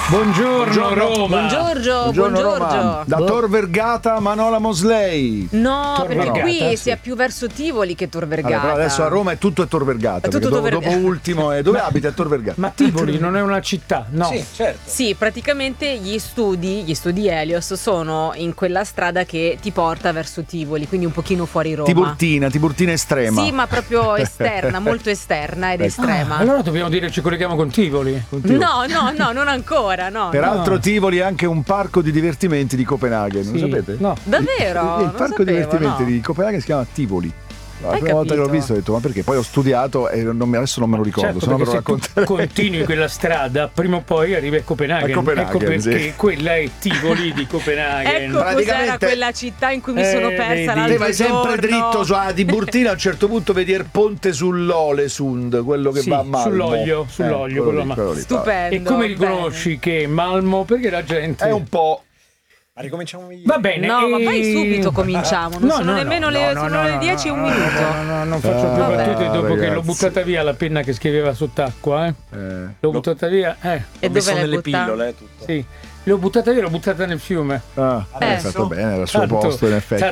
Buongiorno Roma. Buongiorno Roma. Da Tor Vergata Manola Mosley. No, Tor perché Vergata, qui sì. si è più verso Tivoli che Tor Vergata. Allora, però adesso a Roma è tutto Tor Vergata. È tutto perché Tor dopo Vergata. ultimo dove abita? A Tor Vergata. Ma Tivoli non è una città, no? Sì, certo. Sì, praticamente gli studi Helios sono in quella strada che ti porta verso Tivoli, quindi un pochino fuori Roma. Tiburtina estrema. Sì, ma proprio esterna, molto esterna ed estrema. Allora dobbiamo dire ci colleghiamo con Tivoli. No, non ancora, no. Peraltro Tivoli è anche un parco di divertimenti di Copenaghen, Sì. lo sapete? No. Davvero? Il Non parco sapevo, divertimenti no. di Copenaghen si chiama Tivoli. La Hai prima volta che l'ho capito? visto ho detto ma perché? Poi ho studiato e adesso non me lo ricordo, Certo, se no ve lo perché se tu racconterei. continui quella strada, prima o poi arrivi a Copenaghen. A Copenaghen, ecco perché sì. quella è Tivoli di Copenaghen. Ecco cos'era Praticamente- quella città in cui mi sono persa vedi. l'altro Te vai sempre giorno. dritto su di Burtina, a un certo punto vedi il ponte sull'Olesund, quello che Sì, va a Malmo. sull'olio, quello là. quello lì. Stupendo. E come bene. riconosci che Malmo? Perché la gente È un po'. Ma ricominciamo io. Va bene. No, ma poi subito cominciamo, non sono nemmeno le 10 e un minuto. Non faccio più Vabbè. battute dopo che l'ho Ragazzi. buttata via la penna che scriveva sott'acqua, L'ho buttata via, E Ho messo dove l'hai nelle buttata? pillole tutto. Sì. L'ho buttata via, l'ho buttata nel fiume. È stato bene, era il suo Tanto- posto in effetti.